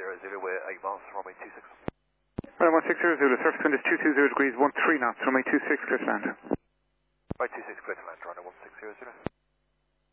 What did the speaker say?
Zulu, we're 8 miles, runway 26. Runway 16 Zulu, surface wind is 220 degrees, 13 knots, runway 26, clear to land. Runway 26, clear to land, runway 160 Zulu.